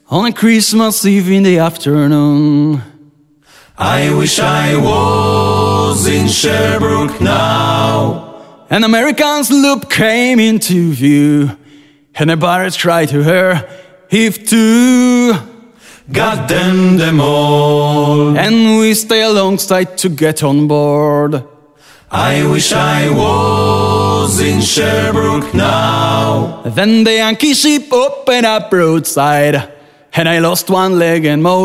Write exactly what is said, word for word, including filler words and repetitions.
on a Christmas Eve in the afternoon. I wish I was in Sherbrooke now. An American sloop came into view, and a pirate cried to her, heave to. Got them them all. And we stay alongside to get on board. I wish I was in Sherbrooke now. Then the Yankee ship opened up broadside, and I lost one leg and more.